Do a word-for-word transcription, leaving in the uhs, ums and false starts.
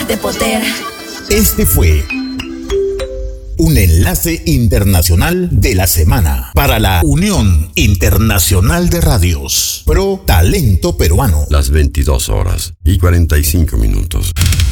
de poder. Este fue un enlace internacional de la semana para la Unión Internacional de Radios Pro Talento Peruano. Las veintidós horas y cuarenta y cinco minutos.